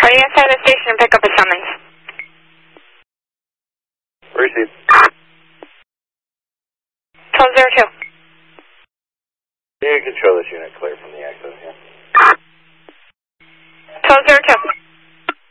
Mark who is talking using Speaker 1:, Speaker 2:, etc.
Speaker 1: Ready inside the station and pick up a summons.
Speaker 2: Receive.
Speaker 1: 1202.
Speaker 2: You control this unit clear from the